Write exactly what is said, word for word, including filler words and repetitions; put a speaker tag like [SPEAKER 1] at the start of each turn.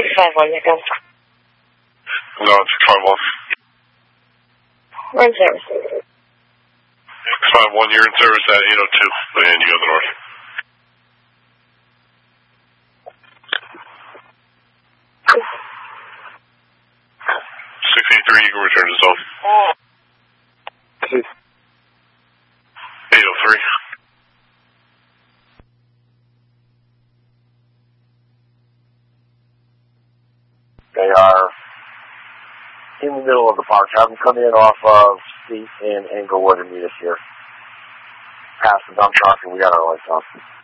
[SPEAKER 1] six five one, you're done.
[SPEAKER 2] I'm going six five one.
[SPEAKER 1] We're in service.
[SPEAKER 2] six five one, you're in service at eight oh two, and you go to the north. six eight three, you can return to zone. eight oh three.
[SPEAKER 3] They are in the middle of the park. Have them come in off of State and Englewood and meet us here. Past the dump truck, and we got our lights on.